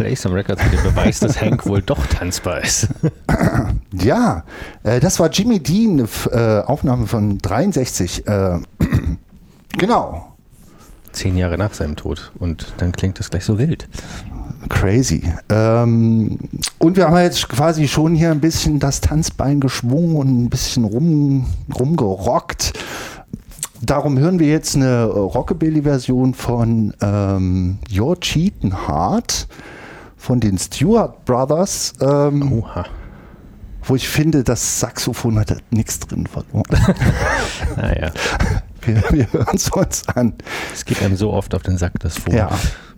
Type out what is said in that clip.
Play Some Records mit dem Beweis, dass Hank wohl doch tanzbar ist. Ja, das war Jimmy Dean, Aufnahme von 63. Genau. 10 Jahre nach seinem Tod. Und dann klingt das gleich so wild. Crazy. Und wir haben jetzt quasi schon hier ein bisschen das Tanzbein geschwungen und ein bisschen rumgerockt. Darum hören wir jetzt eine Rockabilly-Version von You're Cheatin' Hard von den Stewart Brothers. Oha. Wo ich finde, das Saxophon hat nichts drin verloren. Naja. Wir hören es uns an. Es geht einem so oft auf den Sack, das Phone. Ja.